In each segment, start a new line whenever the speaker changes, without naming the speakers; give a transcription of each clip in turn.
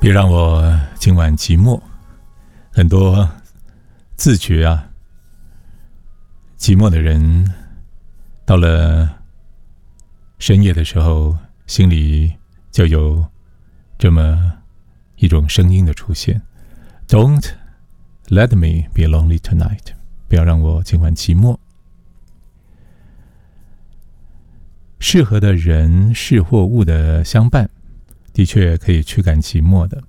别让我今晚寂寞。很多自觉寂寞的人，到了深夜的时候，心里就有这么一种声音的出现。 Don't let me be lonely tonight， 不要让我今晚寂寞。适合的人事或物的相伴，的确可以驱赶寂寞的。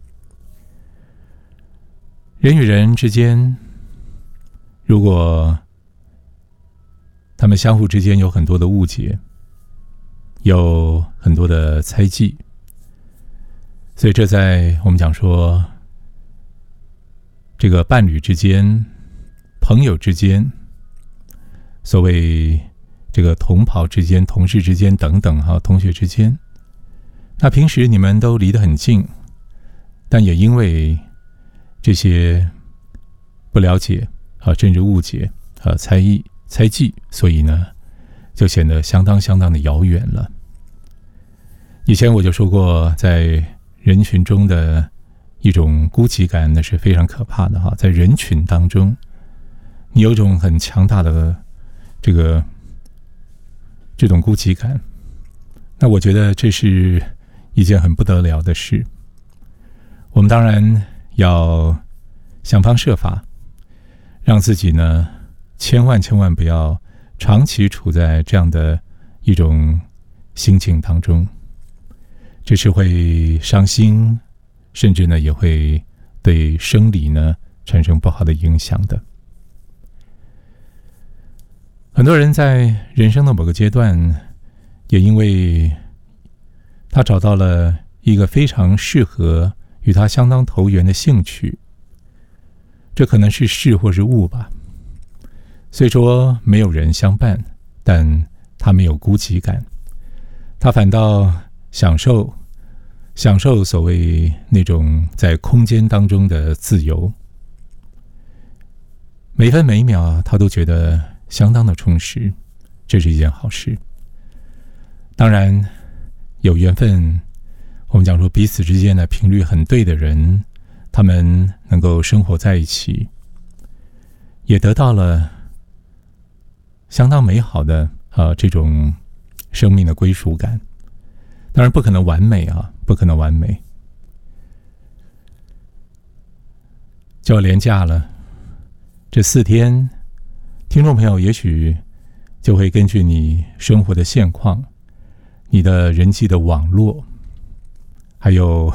人与人之间，如果他们相互之间有很多的误解，有很多的猜忌，所以这在我们讲说这个伴侣之间、朋友之间，所谓这个同袍之间、同事之间等等同学之间，那平时你们都离得很近，但也因为这些不了解甚至误解猜忌，所以呢就显得相当的遥远了。以前我就说过，在人群中的一种孤寂感，那是非常可怕的在人群当中，你有一种很强大的这种孤寂感，那我觉得这是一件很不得了的事。我们当然要想方设法让自己呢千万不要长期处在这样的一种心境当中，这是会伤心，甚至呢也会对生理呢产生不好的影响的。很多人在人生的某个阶段，也因为他找到了一个非常适合与他相当投缘的兴趣，这可能是事或是物吧。虽说没有人相伴，但他没有孤寂感，他反倒享受所谓那种在空间当中的自由，每分每秒他都觉得相当的充实，这是一件好事。当然有缘分，我们讲说彼此之间的频率很对的人，他们能够生活在一起，也得到了相当美好的这种生命的归属感。当然不可能完美不可能完美。就要连假了，这4天，听众朋友也许就会根据你生活的现况、你的人际的网络，还有